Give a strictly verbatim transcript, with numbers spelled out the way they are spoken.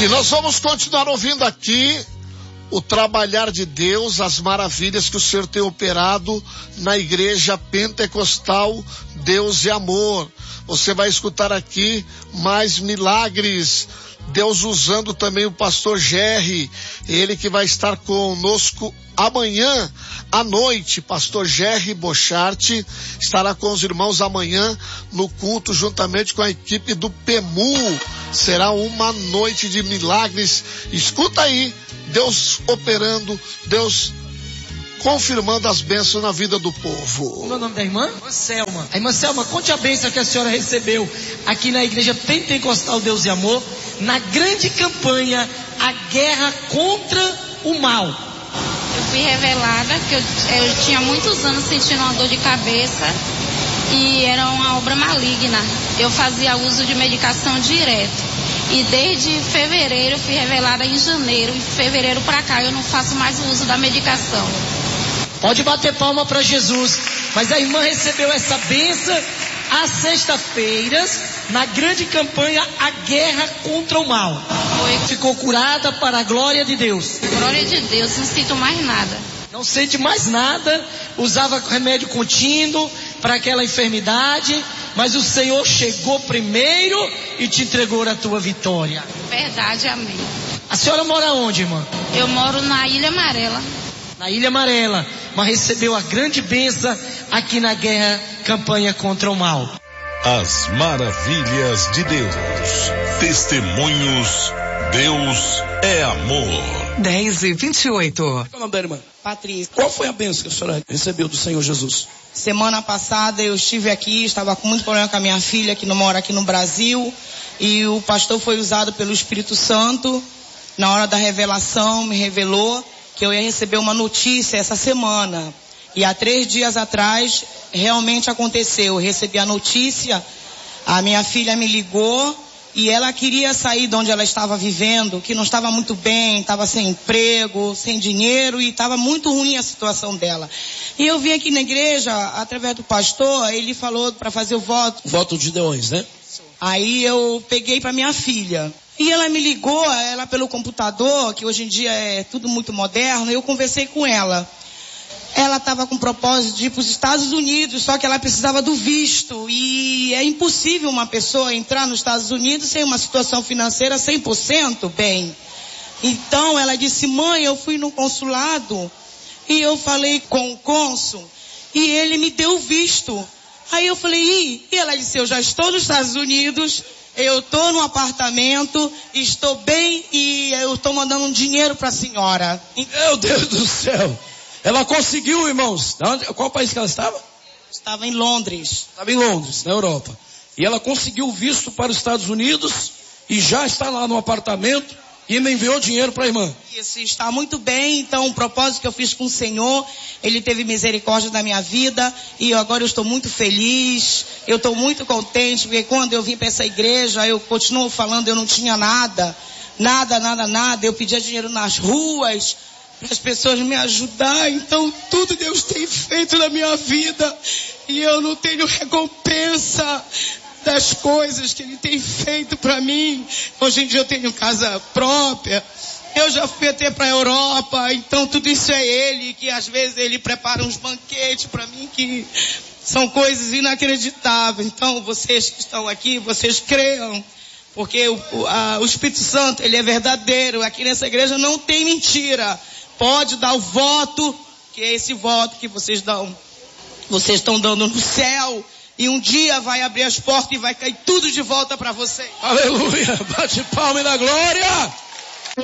E nós vamos continuar ouvindo aqui o trabalhar de Deus, as maravilhas que o Senhor tem operado na igreja pentecostal Deus e Amor. Você vai escutar aqui mais milagres. Deus usando também o pastor Gerry, ele que vai estar conosco amanhã à noite. Pastor Gerry Bochart estará com os irmãos amanhã no culto juntamente com a equipe do P E M U. Será uma noite de milagres. Escuta aí, Deus operando, Deus confirmando as bênçãos na vida do povo. Como é o nome da irmã? Irmã Selma. A irmã Selma, conte a bênção que a senhora recebeu aqui na igreja pentecostal Deus e Amor, na grande campanha, a guerra contra o mal. Eu fui revelada que eu, eu tinha muitos anos sentindo uma dor de cabeça e era uma obra maligna. Eu fazia uso de medicação direto. E desde fevereiro, eu fui revelada em janeiro, e fevereiro para cá eu não faço mais o uso da medicação. Pode bater palma para Jesus. Mas a irmã recebeu essa bênção às sexta-feiras, na grande campanha, a guerra contra o mal. Foi. Ficou curada para a glória de Deus. Glória de Deus, não sinto mais nada. Não sente mais nada, usava remédio contínuo para aquela enfermidade, mas o Senhor chegou primeiro e te entregou a tua vitória. Verdade, amém. A senhora mora onde, irmã? Eu moro na Ilha Amarela. Na Ilha Amarela, mas recebeu a grande bênção aqui na guerra, campanha contra o mal. As maravilhas de Deus. Testemunhos. Deus é amor. dez e vinte e oito. Qual é o nome da irmã? Patrícia. Qual foi a bênção que a senhora recebeu do Senhor Jesus? Semana passada eu estive aqui, estava com muito problema com a minha filha, que não mora aqui no Brasil, e o pastor foi usado pelo Espírito Santo, na hora da revelação, me revelou que eu ia receber uma notícia essa semana. E há três dias atrás, realmente aconteceu. Eu recebi a notícia, a minha filha me ligou, e ela queria sair de onde ela estava vivendo, que não estava muito bem, estava sem emprego, sem dinheiro, e estava muito ruim a situação dela. E eu vim aqui na igreja, através do pastor, ele falou para fazer o voto. Voto de Deus, né? Aí eu peguei para minha filha. E ela me ligou, ela pelo computador, que hoje em dia é tudo muito moderno, eu conversei com ela. Ela estava com o propósito de ir para os Estados Unidos, só que ela precisava do visto. E é impossível uma pessoa entrar nos Estados Unidos sem uma situação financeira cem por cento bem. Então ela disse, mãe, eu fui no consulado e eu falei com o cônsul e ele me deu o visto. Aí eu falei, e? E ela disse, eu já estou nos Estados Unidos, eu estou no apartamento, estou bem e eu estou mandando um dinheiro para a senhora. Meu Deus do céu! Ela conseguiu, irmãos. Qual país que ela estava? Estava em Londres. Estava em Londres, na Europa. E ela conseguiu o visto para os Estados Unidos e já está lá no apartamento e ainda enviou dinheiro para a irmã. Isso, está muito bem. Então, o propósito que eu fiz com o Senhor, Ele teve misericórdia da minha vida e agora eu estou muito feliz. Eu estou muito contente, porque quando eu vim para essa igreja, eu continuo falando, eu não tinha nada. Nada, nada, nada. Eu pedia dinheiro nas ruas para as pessoas me ajudar, então tudo Deus tem feito na minha vida e eu não tenho recompensa das coisas que Ele tem feito para mim. Hoje em dia eu tenho casa própria, eu já fui até para a Europa, então tudo isso é Ele, que às vezes Ele prepara uns banquetes para mim que são coisas inacreditáveis. Então vocês que estão aqui, vocês creiam, porque o, o, a, o Espírito Santo, Ele é verdadeiro, aqui nessa igreja não tem mentira. Pode dar o voto, que é esse voto que vocês dão, vocês estão dando no céu, e um dia vai abrir as portas e vai cair tudo de volta para vocês. Aleluia, bate palma e dá glória.